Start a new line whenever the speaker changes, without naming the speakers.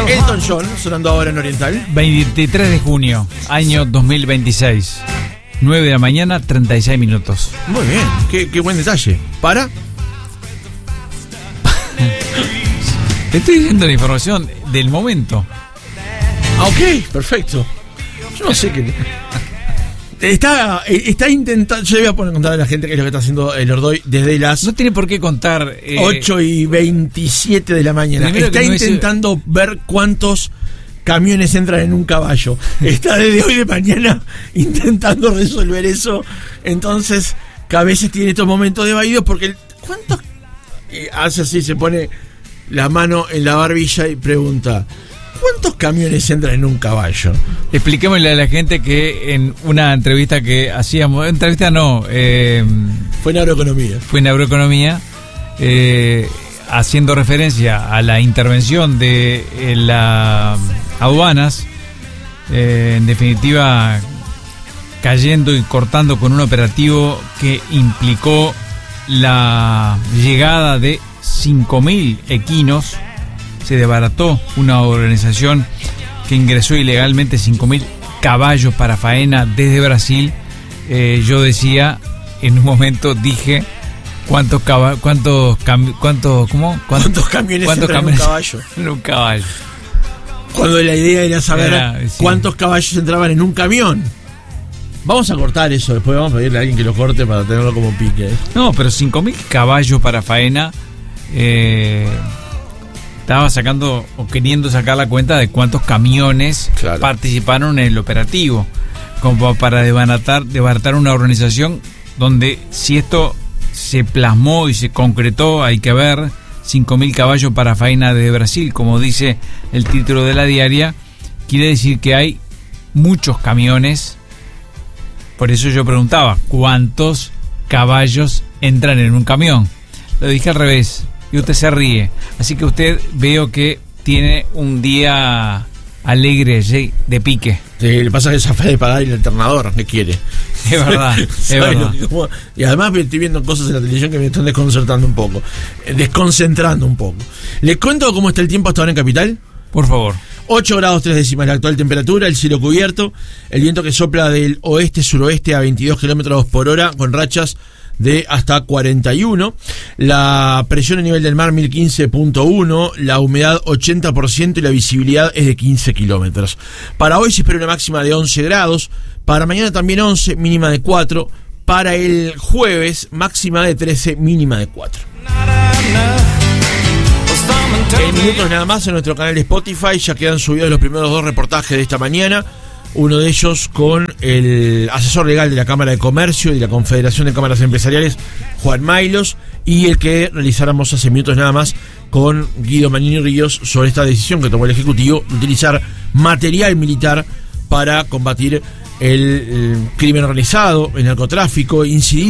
Elton John, sonando ahora en Oriental.
23 de junio, año 2026. 9 de la mañana, 36 minutos.
Muy bien, qué buen detalle. ¿Para?
Te estoy diciendo la información del momento.
Ok, perfecto. Yo no sé qué... Está intentando... Yo le voy a contar a la gente qué es lo que está haciendo el Ordoy desde las...
No tiene por qué contar...
8:27 de la mañana. Está intentando ver cuántos camiones entran en un caballo. Está desde hoy de mañana intentando resolver eso. Entonces, que a veces tiene estos momentos de vaídos porque... ¿Cuántos? Hace así, se pone la mano en la barbilla y pregunta... ¿Cuántos camiones entran en un caballo?
Expliquémosle a la gente que en una entrevista que hacíamos... Entrevista no...
Fue neuroeconomía.
Fue neuroeconomía. Haciendo referencia a la intervención de las aduanas. En definitiva, cayendo y cortando con un operativo que implicó la llegada de 5.000 equinos. Se desbarató una organización que ingresó ilegalmente 5.000 caballos para faena desde Brasil. Yo decía, en un momento dije, ¿cuántos camiones
entran en un caballo?
En un caballo.
Cuando la idea era saber cuántos caballos entraban en un camión. Vamos a cortar eso, después vamos a pedirle a alguien que lo corte para tenerlo como pique.
No, pero 5.000 caballos para faena... estaba sacando o queriendo sacar la cuenta de cuántos camiones participaron en el operativo, como para desbaratar una organización donde, si esto se plasmó y se concretó, hay que ver 5.000 caballos para faena de Brasil, como dice el título de la diaria, quiere decir que hay muchos camiones. Por eso yo preguntaba, ¿cuántos caballos entran en un camión? Lo dije al revés. Y usted se ríe. Así que usted veo que tiene un día alegre, de pique.
Sí, le pasa que esa fe de pagar el alternador, ¿qué quiere?
Es verdad, es verdad.
Y además estoy viendo cosas en la televisión que me están desconcertando un poco. Desconcentrando un poco. ¿Les cuento cómo está el tiempo hasta ahora en Capital?
Por favor.
8 grados 3 décimas la actual temperatura, el cielo cubierto, el viento que sopla del oeste-suroeste a 22 kilómetros por hora, con rachas de hasta 41, la presión a nivel del mar 1015.1, la humedad 80% y la visibilidad es de 15 kilómetros. Para hoy se espera una máxima de 11 grados, para mañana también 11, mínima de 4, para el jueves máxima de 13, mínima de 4. En minutos nada más en nuestro canal de Spotify ya quedan subidos los primeros 2 reportajes de esta mañana. Uno de ellos con el asesor legal de la Cámara de Comercio y de la Confederación de Cámaras Empresariales, Juan Maylos, y el que realizáramos hace minutos nada más con Guido Manini Ríos sobre esta decisión que tomó el Ejecutivo de utilizar material militar para combatir el crimen organizado, el narcotráfico, incidir